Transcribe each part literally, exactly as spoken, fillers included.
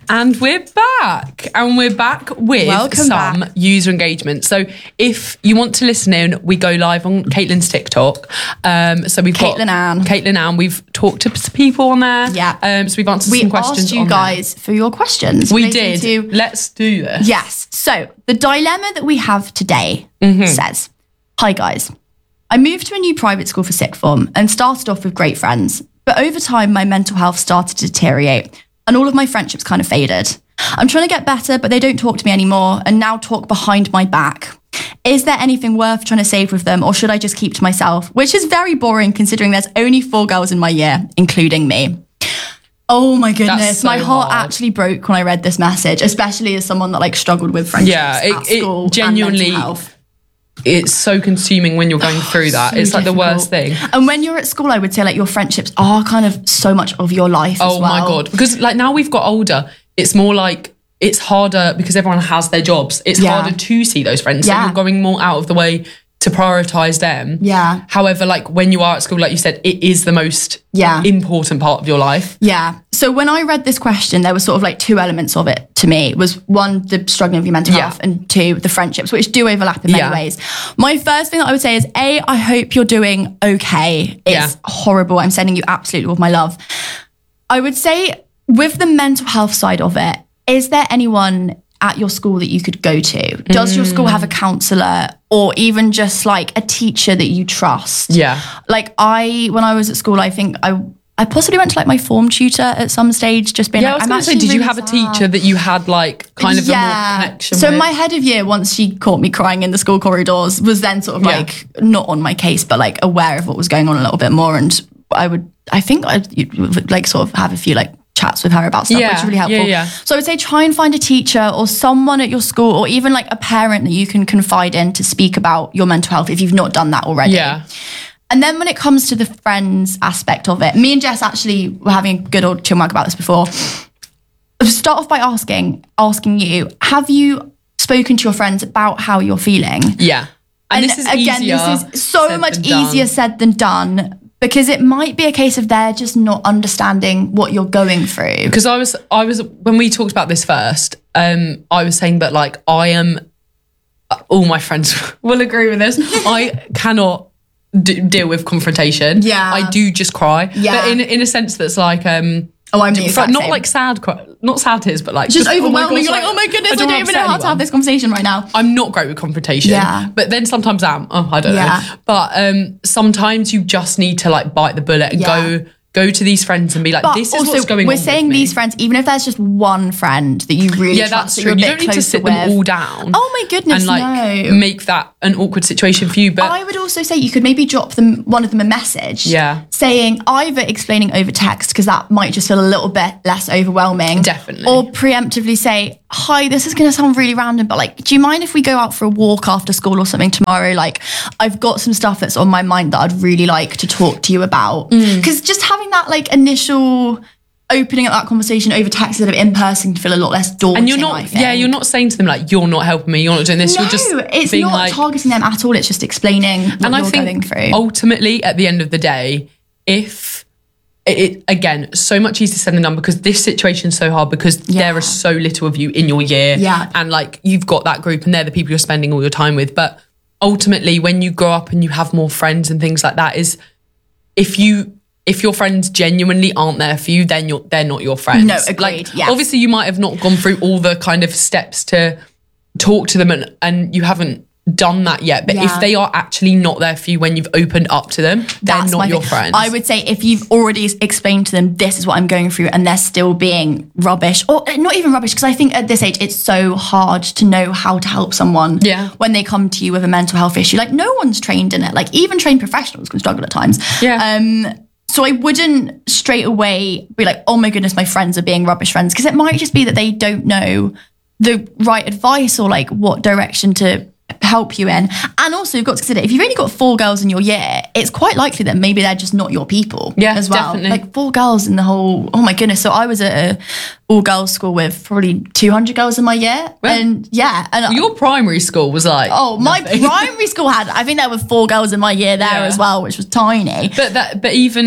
And we're back. And we're back with Welcome some back. user engagement. So if you want to listen in, we go live on Caitlin's TikTok. Um, so we've Caitlin got Ann. Caitlin Ann. We've talked to some people on there. Yeah. Um, so we've answered We some questions asked you on guys for your questions. there. We relating did. to- Let's do this. Yes. So the dilemma that we have today Mm-hmm. says, hi guys, I moved to a new private school for sixth form and started off with great friends. But over time, my mental health started to deteriorate and all of my friendships kind of faded. I'm trying to get better, but they don't talk to me anymore and now talk behind my back. Is there anything worth trying to save with them, or should I just keep to myself? Which is very boring considering there's only four girls in my year, including me. Oh my goodness, so my heart hard. actually broke when I read this message, especially as someone that like struggled with friendships Yeah, it- at it school genuinely- and mental health. It's so consuming when you're going through that. So it's like difficult. the worst thing. And when you're at school, I would say like your friendships are kind of so much of your life as Oh well. my God. Because like now we've got older, it's more like it's harder because everyone has their jobs. It's Yeah. harder to see those friends. Yeah. So you're going more out of the way to prioritize them. Yeah. However, like when you are at school, like you said, it is the most Yeah. important part of your life. Yeah. So when I read this question, there was sort of like two elements of it to me. It was one, the struggling with your mental Yeah. health, and two, the friendships, which do overlap in many Yeah. ways. My first thing that I would say is, A, I hope you're doing okay. It's Yeah. horrible. I'm sending you absolutely all of my love. I would say with the mental health side of it, is there anyone at your school that you could go to? Does your school have a counsellor or even just like a teacher that you trust? Yeah. Like I, when I was at school, I think I I possibly went to like my form tutor at some stage, just being Yeah, I like, was I'm going to say, actually did you really have a sad. teacher that you had like kind of a more connection So with? my head of year, once she caught me crying in the school corridors, was then sort of Yeah. like not on my case, but like aware of what was going on a little bit more. And I would, I think I'd you'd, like sort of have a few like chats with her about stuff, Yeah, which is really yeah, helpful. yeah. So I would say try and find a teacher or someone at your school, or even like a parent that you can confide in to speak about your mental health if you've not done that already. Yeah. And then when it comes to the friends aspect of it, me and Jess actually were having a good old chinwag about this before. Start off by asking, asking you, have you spoken to your friends about how you're feeling? Yeah. And, And this is again, easier this is so said much than done. easier said than done, because it might be a case of they're just not understanding what you're going through. Because I was, I was when we talked about this first, um, I was saying that like I am, all my friends will agree with this. I cannot d- deal with confrontation. Yeah. I do just cry. Yeah. But in in a sense that's like um. Oh, I'm the fr- exact not same. like sad cry, not sad tears, but like Just oh my overwhelming. gosh, You're like, oh my goodness, I don't, wanna even know upset how to have anyone. this conversation right now. I'm not great with confrontation. Yeah. But then sometimes I am. Oh, I don't Yeah. know. But um, sometimes you just need to like bite the bullet and Yeah. go go to these friends and be like, But this is also, what's going we're on. saying with me. these friends, even if there's just one friend that you really Yeah, trust, that's that true. you're a You bit don't need to closer sit them with. all down. Oh my goodness, and like no. make that an awkward situation for you. But I would also say you could maybe drop them one of them a message, Yeah. saying either explaining over text, because that might just feel a little bit less overwhelming, Definitely. or preemptively say, "Hi, this is going to sound really random, but like, do you mind if we go out for a walk after school or something tomorrow? Like, I've got some stuff that's on my mind that I'd really like to talk to you about." Because just having that like initial opening up that conversation over text instead of in person can feel a lot less daunting. and you're I not, think. yeah, you're not saying to them like, you're not helping me, you're not doing this. No, you're just it's being not like, targeting them at all. It's just explaining what and you're I think going through. ultimately at the end of the day, if it, it again, so much easier said than done, because this situation's so hard because Yeah. there are so little of you in your year. Yeah. And like you've got that group and they're the people you're spending all your time with. But ultimately when you grow up and you have more friends and things like that, is if you if your friends genuinely aren't there for you, then you're they're not your friends. No, agreed, Like yes. obviously you might have not gone through all the kind of steps to talk to them and, and you haven't done that yet. But Yeah. if they are actually not there for you when you've opened up to them, they're That's not my your thing. friends. I would say if you've already explained to them, this is what I'm going through, and they're still being rubbish, or not even rubbish, because I think at this age, it's so hard to know how to help someone Yeah. when they come to you with a mental health issue. Like no one's trained in it. Like even trained professionals can struggle at times. Yeah. Um, so I wouldn't straight away be like, oh my goodness, my friends are being rubbish friends, because it might just be that they don't know the right advice or like what direction to help you in. And also you've got to consider, if you've only got four girls in your year, it's quite likely that maybe they're just not your people Yeah, as well. definitely. Like four girls in the whole, oh my goodness. So I was at a all girls school with probably two hundred girls in my year. Well, and yeah. And your primary school was like, oh, my nothing. primary school had, I think there were four girls in my year there Yeah. as well, which was tiny. But that, but even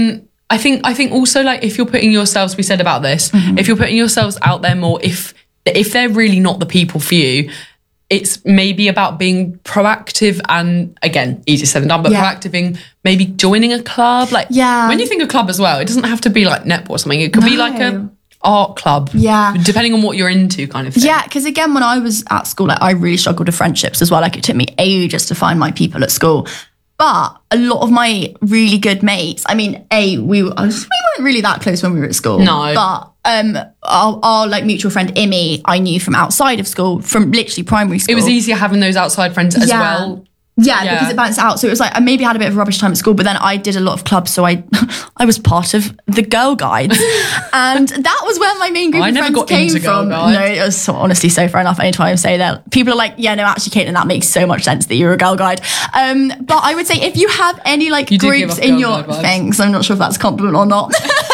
I think I think also like if you're putting yourselves, we said about this, Mm-hmm. if you're putting yourselves out there more, if if they're really not the people for you, it's maybe about being proactive and, again, easier said than done, but Yeah. proactive in maybe joining a club. Like Yeah. when you think of club as well, it doesn't have to be like netball or something. It could be like a No. art club. Yeah. Depending on what you're into kind of thing. Yeah, because again, when I was at school, like I really struggled with friendships as well. Like it took me ages to find my people at school. But a lot of my really good mates, I mean, A, we, were- we weren't really that close when we were at school. No. But um, our, our like mutual friend, Imi, I knew from outside of school, from literally primary school. It was easier having those outside friends as Yeah. well. Yeah, Yeah. because it balanced out. So it was like I maybe had a bit of a rubbish time at school, but then I did a lot of clubs, so I I was part of the Girl Guides, and that was where my main group I of never friends got came into Girl from. Guides. No, it was so, honestly so fair enough. Anytime I say that, people are like, "Yeah, no, actually, Caitlin, that makes so much sense that you're a Girl Guide." Um, but I would say if you have any like You did give groups off in Girl your Guide vibes. things, I'm not sure if that's a compliment or not.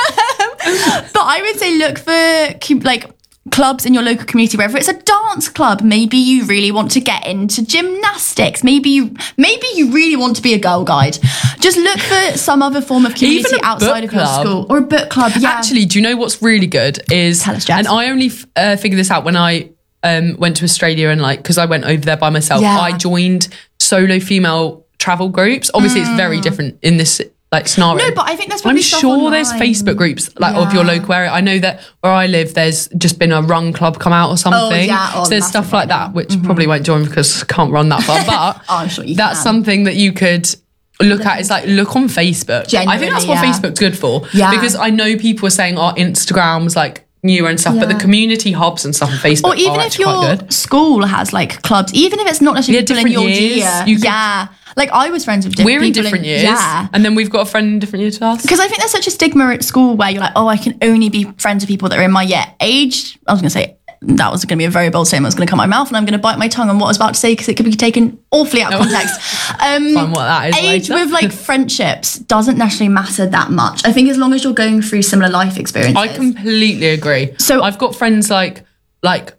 But I would say look for cu- like clubs in your local community, whether it's a dance club, maybe you really want to get into gymnastics, maybe you maybe you really want to be a Girl Guide. Just look for some other form of community Even a outside book of your club. school or a book club. Yeah. Actually, do you know what's really good is, Tell us, Jess. and I only uh, figured this out when I um, went to Australia and like, because I went over there by myself, Yeah. I joined solo female travel groups. Obviously, it's very different in this like scenario. No, but I think there's I'm probably stuff sure there's online. Facebook groups like of your Yeah. local area. I know that where I live, there's just been a run club come out or something. yeah. Oh, so there's massive stuff right like now. that, which probably won't join because I can't run that far. But Oh, I'm sure you that's can. something that you could look at. Is like look on Facebook. I think Genuinely, that's what yeah. Facebook's good for. Yeah. Because I know people are saying, oh, Instagram's like newer and stuff, but the Yeah. community hubs and stuff on Facebook Or even are if actually quite your good. school has like clubs, even if it's not necessarily Yeah, people in your different years, year. you could- yeah. Like I was friends with different We're in people different years. Yeah. And then we've got a friend in different years to us. Because I think there's such a stigma at school where you're like, oh, I can only be friends with people that are in my year. Age, I was going to say, that was going to be a very bold statement. It was going to come out of my mouth and I'm going to bite my tongue on what I was about to say because it could be taken awfully out of context. Um, Find what that is age later. with like friendships doesn't necessarily matter that much. I think as long as you're going through similar life experiences. I completely agree. So- I've got friends like, like,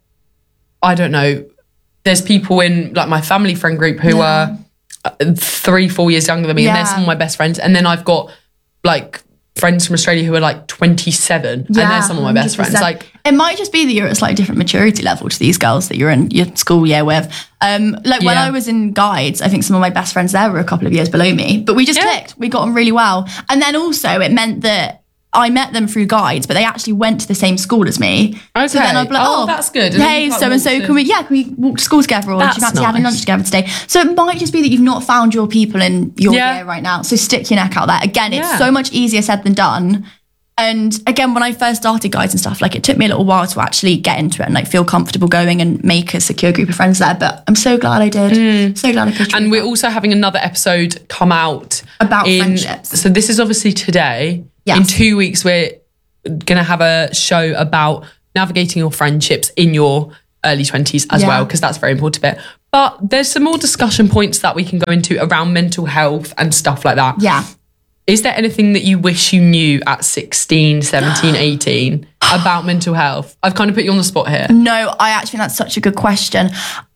I don't know, there's people in like my family friend group who are uh, three, four years younger than me, and they're Yeah. some of my best friends. And then I've got like friends from Australia who are like twenty-seven, and they're some of my best friends. one hundred percent. Like, it might just be that you're at a slightly different maturity level to these girls that you're in your school year with. Um, like when Yeah. I was in guides, I think some of my best friends there were a couple of years below me, but we just Yeah. clicked. We got on really well. And then also it meant that I met them through guides, but they actually went to the same school as me. So Okay. then I'd be like, Oh, oh, that's good. And then Hey, you can't so and so, walk to- can we? Yeah, can we walk to school together, or do That's you fancy having nice. lunch together today? So it might just be that you've not found your people in your Yeah. year right now. So stick your neck out there. Again, it's Yeah. so much easier said than done. And again, when I first started guides and stuff, like it took me a little while to actually get into it and like feel comfortable going and make a secure group of friends there. But I'm so glad I did. So glad I pushed Mm. and through we're that. also having another episode come out About in, friendships. So this is obviously today. Yes. In two weeks, we're going to have a show about navigating your friendships in your early twenties as Yeah. well, because that's a very important bit. But there's some more discussion points that we can go into around mental health and stuff like that. Yeah. Is there anything that you wish you knew at sixteen, seventeen, eighteen about mental health? I've kind of put you on the spot here. No, I actually think that's such a good question.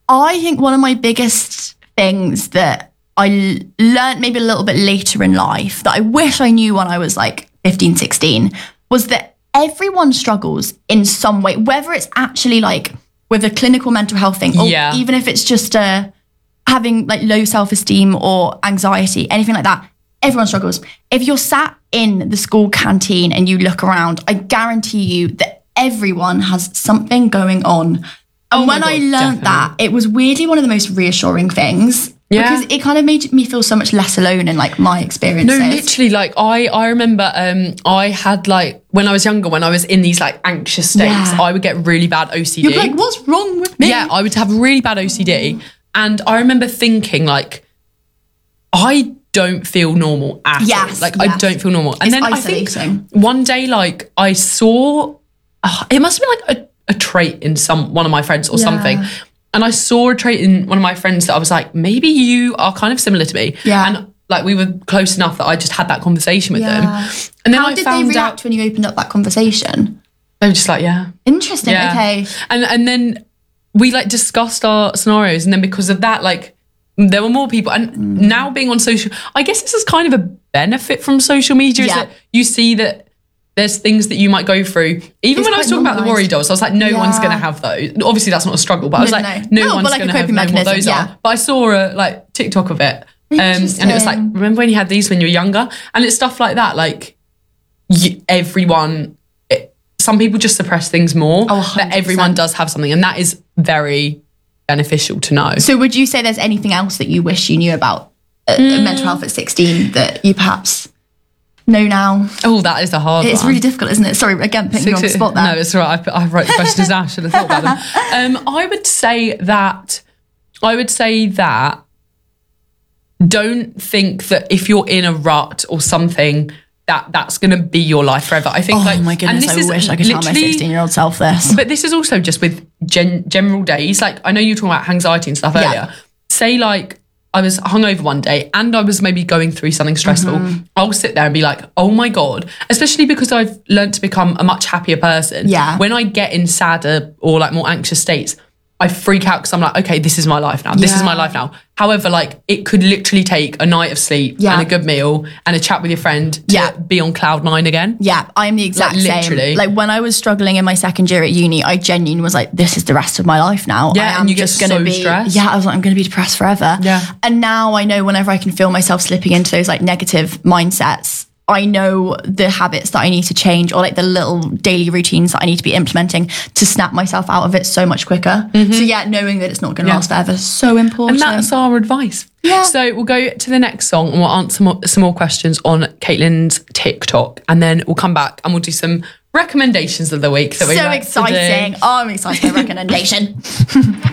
I think one of my biggest things that I l- learned maybe a little bit later in life that I wish I knew when I was like fifteen, sixteen was that everyone struggles in some way, whether it's actually like with a clinical mental health thing or Yeah. even if it's just uh, having like low self-esteem or anxiety, anything like that. Everyone struggles. If you're sat in the school canteen and you look around, I guarantee you that everyone has something going on. And Oh my when God, I learned definitely. that, it was weirdly one of the most reassuring things. Yeah. Because it kind of made me feel so much less alone in like my experiences. No, literally, like I, I remember um, I had like when I was younger, when I was in these like anxious states, Yeah. I would get really bad O C D. You're like, what's wrong with me? Yeah, I would have really bad O C D, and I remember thinking like, I don't feel normal at Yes, all. Like I yes. don't feel normal. And It's then I isolating. think one day, like I saw, oh, it must have been like a, a trait in some one of my friends or Yeah. something. And I saw a trait in one of my friends that I was like, maybe you are kind of similar to me. Yeah. And like we were close enough that I just had that conversation with Yeah. them. And then How I did found they react out when you opened up that conversation? they were just like, yeah. Interesting. Yeah. Okay. And and then we like discussed our scenarios, and then because of that, like there were more people. And mm. now being on social, I guess this is kind of a benefit from social media, yeah. is that you see that there's things that you might go through. Even it's when I was talking normalized. about the worry dolls, I was like, no yeah. one's going to have those. Obviously, that's not a struggle, but I was no, like, no, no, no one's like going to have known what those yeah. are. But I saw a like TikTok of it. Um, and it was like, remember when you had these when you were younger? And it's stuff like that. Like you, everyone, it, some people just suppress things more. Oh, that everyone does have something. And that is very beneficial to know. So would you say there's anything else that you wish you knew about uh, mm. mental health at sixteen that you perhaps... know now? Oh, that is a hard it's one. It's really difficult, isn't it? Sorry, again, putting Six, you on the spot there. No, it's all right. I, put, I wrote the questions down. I should have thought about them. Um, I would say that, I would say that don't think that if you're in a rut or something, that that's going to be your life forever. I think oh like... Oh my goodness, and this I is wish I could tell my sixteen-year-old self this. But this is also just with gen, general days. Like, I know you were talking about anxiety and stuff earlier. Yeah. Say like, I was hungover one day and I was maybe going through something stressful. Mm-hmm. I'll sit there and be like, oh my God, especially because I've learned to become a much happier person. Yeah. When I get in sadder or like more anxious states, I freak out because I'm like, okay, this is my life now. This yeah. is my life now. However, like it could literally take a night of sleep yeah. and a good meal and a chat with your friend to yeah. be on cloud nine again. Yeah, I'm the exact like, same. Literally. Like when I was struggling in my second year at uni, I genuinely was like, this is the rest of my life now. Yeah, I am and you just get gonna so be, stressed. Yeah, I was like, I'm going to be depressed forever. Yeah. And now I know whenever I can feel myself slipping into those like negative mindsets, I know the habits that I need to change or like the little daily routines that I need to be implementing to snap myself out of it so much quicker. Mm-hmm. So yeah, knowing that it's not going to yeah. last forever is so important. And that's our advice. Yeah. So we'll go to the next song and we'll answer more, some more questions on Caitlin's TikTok, and then we'll come back and we'll do some recommendations of the week that we so like exciting. To do. Oh, I'm excited for a recommendation.